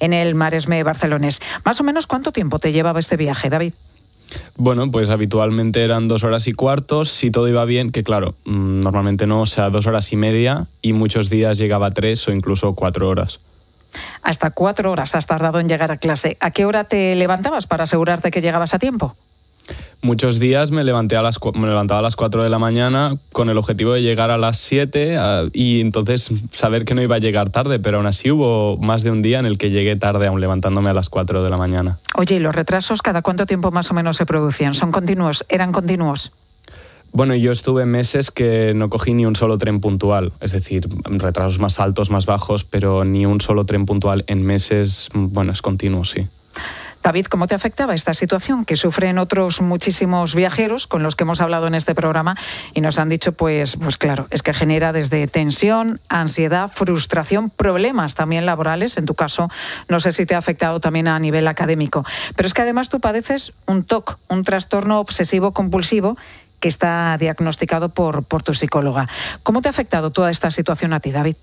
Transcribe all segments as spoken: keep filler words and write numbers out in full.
en el Maresme barcelonés. Más o menos, ¿cuánto tiempo te llevaba este viaje, David? Bueno, pues habitualmente eran dos horas y cuarto, si todo iba bien, que claro, normalmente no, o sea, dos horas y media, y muchos días llegaba a tres o incluso cuatro horas. Hasta cuatro horas has tardado en llegar a clase. ¿A qué hora te levantabas para asegurarte que llegabas a tiempo? Muchos días me, levanté a las, me levantaba a las cuatro de la mañana con el objetivo de llegar a las siete a, y entonces saber que no iba a llegar tarde, pero aún así hubo más de un día en el que llegué tarde, aún levantándome a las cuatro de la mañana. Oye, ¿y los retrasos cada cuánto tiempo más o menos se producían? ¿Son continuos? ¿Eran continuos? Bueno, yo estuve meses que no cogí ni un solo tren puntual, es decir, retrasos más altos, más bajos, pero ni un solo tren puntual en meses, bueno, es continuo, sí. David, ¿cómo te afectaba esta situación que sufren otros muchísimos viajeros con los que hemos hablado en este programa y nos han dicho, pues, pues claro, es que genera desde tensión, ansiedad, frustración, problemas también laborales? En tu caso, no sé si te ha afectado también a nivel académico. Pero es que además tú padeces un T O C, un trastorno obsesivo compulsivo, que está diagnosticado por, por tu psicóloga. ¿Cómo te ha afectado toda esta situación a ti, David?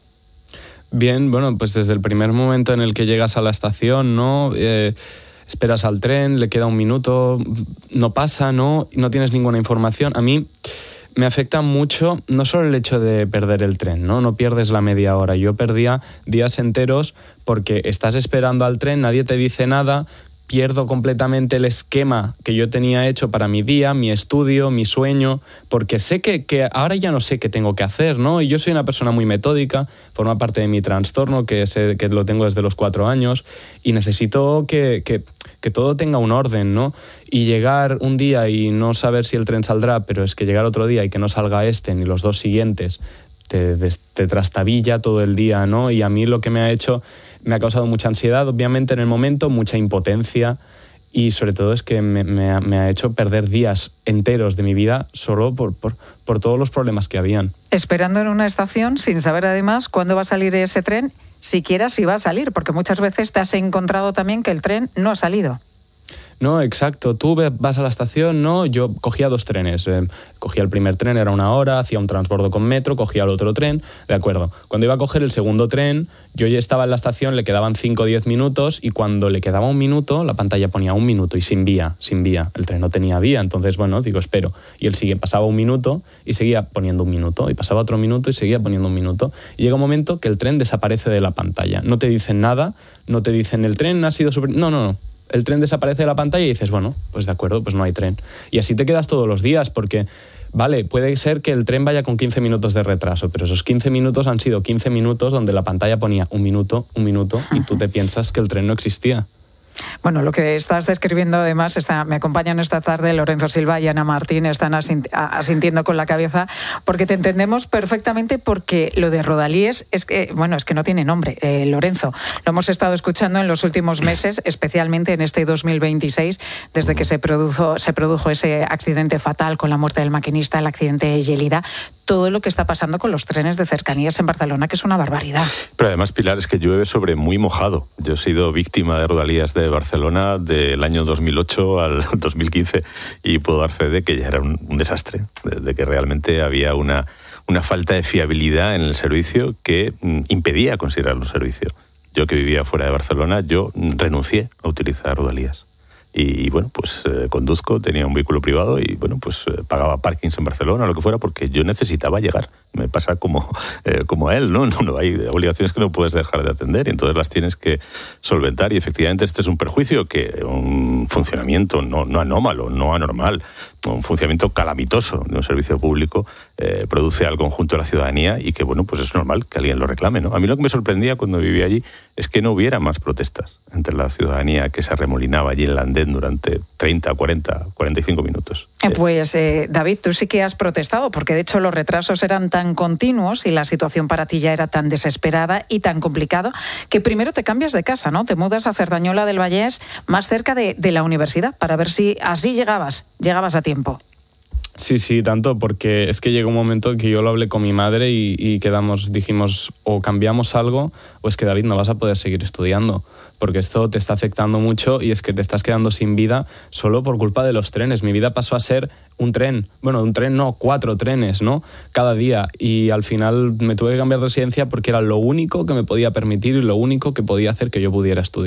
Bien, bueno, pues desde el primer momento en el que llegas a la estación, ¿no? Eh, esperas al tren, le queda un minuto, no pasa, ¿no? No tienes ninguna información. A mí me afecta mucho no solo el hecho de perder el tren, ¿no? No pierdes la media hora. Yo perdía días enteros porque estás esperando al tren, nadie te dice nada, pierdo completamente el esquema que yo tenía hecho para mi día, mi estudio, mi sueño, porque sé que, que ahora ya no sé qué tengo que hacer, ¿no? Y yo soy una persona muy metódica, forma parte de mi trastorno, que, sé, que lo tengo desde los cuatro años, y necesito que, que, que todo tenga un orden, ¿no? Y llegar un día y no saber si el tren saldrá, pero es que llegar otro día y que no salga este ni los dos siguientes, te, te trastabilla todo el día, ¿no? Y a mí lo que me ha hecho... Me ha causado mucha ansiedad, obviamente, en el momento, mucha impotencia y sobre todo es que me, me, ha, me ha hecho perder días enteros de mi vida solo por, por, por todos los problemas que habían. Esperando en una estación sin saber además cuándo va a salir ese tren, siquiera si va a salir, porque muchas veces te has encontrado también que el tren no ha salido. No, exacto. Tú vas a la estación, ¿no? Yo cogía dos trenes. Eh, cogía el primer tren, era una hora, hacía un transbordo con metro, cogía el otro tren, de acuerdo. Cuando iba a coger el segundo tren, yo ya estaba en la estación, le quedaban cinco o diez minutos y cuando le quedaba un minuto, la pantalla ponía un minuto y sin vía, sin vía. El tren no tenía vía, entonces, bueno, digo, espero. Y él sigue, pasaba un minuto y seguía poniendo un minuto, y pasaba otro minuto y seguía poniendo un minuto. Y llega un momento que el tren desaparece de la pantalla. No te dicen nada, no te dicen el tren ha sido super... No, no, no. El tren desaparece de la pantalla y dices, bueno, pues de acuerdo, pues no hay tren. Y así te quedas todos los días porque, vale, puede ser que el tren vaya con quince minutos de retraso, pero esos quince minutos han sido quince minutos donde la pantalla ponía un minuto, un minuto, y tú te piensas que el tren no existía. Bueno, lo que estás describiendo además, está, me acompañan esta tarde Lorenzo Silva y Ana Martín, están asint- asintiendo con la cabeza, porque te entendemos perfectamente, porque lo de Rodalies es que, bueno, es que no tiene nombre, eh, Lorenzo. Lo hemos estado escuchando en los últimos meses, especialmente en este dos mil veintiséis, desde que se produjo, se produjo ese accidente fatal con la muerte del maquinista, el accidente de Yélida, todo lo que está pasando con los trenes de cercanías en Barcelona, que es una barbaridad. Pero además, Pilar, es que llueve sobre muy mojado. Yo he sido víctima de Rodalías de Barcelona del año dos mil ocho al dos mil quince y puedo dar fe de que ya era un, un desastre, de, de que realmente había una, una falta de fiabilidad en el servicio que mm, impedía considerarlo un servicio. Yo que vivía fuera de Barcelona, yo renuncié a utilizar Rodalías. Y, y bueno, pues eh, conduzco, tenía un vehículo privado y bueno, pues eh, pagaba parkings en Barcelona o lo que fuera porque yo necesitaba llegar. Me pasa como, eh, como a él, ¿no? ¿no? No hay obligaciones que no puedes dejar de atender y entonces las tienes que solventar. Y efectivamente este es un perjuicio que un funcionamiento no, no anómalo, no anormal, un funcionamiento calamitoso de un servicio público eh, produce al conjunto de la ciudadanía y que, bueno, pues es normal que alguien lo reclame, ¿no? A mí lo que me sorprendía cuando vivía allí es que no hubiera más protestas entre la ciudadanía que se arremolinaba allí en el andén durante treinta, cuarenta, cuarenta y cinco minutos. Pues, eh, David, tú sí que has protestado, porque de hecho los retrasos eran tan continuos y la situación para ti ya era tan desesperada y tan complicado que primero te cambias de casa, ¿no? Te mudas a Cerdañola del Vallès, más cerca de, de la universidad, para ver si así llegabas, llegabas a tiempo. Sí, sí, tanto, porque es que llegó un momento que yo lo hablé con mi madre y, y quedamos, dijimos, o cambiamos algo o es que, David, no vas a poder seguir estudiando, porque esto te está afectando mucho y es que te estás quedando sin vida solo por culpa de los trenes. Mi vida pasó a ser un tren, bueno, un tren no, cuatro trenes, ¿no? Cada día, y al final me tuve que cambiar de residencia porque era lo único que me podía permitir y lo único que podía hacer que yo pudiera estudiar.